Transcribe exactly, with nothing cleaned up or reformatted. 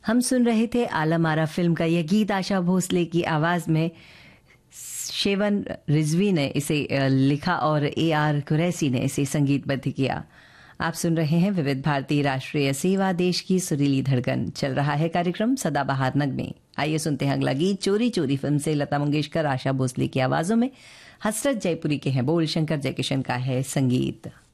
हम सुन रहे थे आलम आरा फिल्म का यह गीत आशा भोसले की आवाज़ में। शेवन रिजवी ने इसे लिखा और ए आर कुरैसी ने इसे संगीतबद्ध किया। आप सुन रहे हैं विविध भारती राष्ट्रीय सेवा, देश की सुरीली धड़कन। चल रहा है कार्यक्रम सदाबहार नगमे। आइए सुनते हैं अगला गीत चोरी चोरी फिल्म से लता मंगेशकर, आशा भोसले की आवाज़ों में। हसरत जयपुरी के हैं बोल, शंकर जयकिशन का है संगीत।